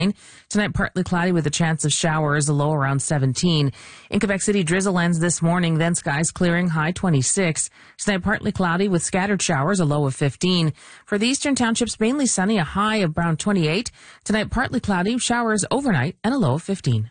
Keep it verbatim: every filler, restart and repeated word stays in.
Tonight, partly cloudy with a chance of showers, a low around seventeen. In Quebec City, drizzle ends this morning, then skies clearing, high twenty-six. Tonight, partly cloudy with scattered showers, a low of fifteen. For the eastern townships, mainly sunny, a high of around twenty-eight. Tonight, partly cloudy, showers overnight, and a low of fifteen.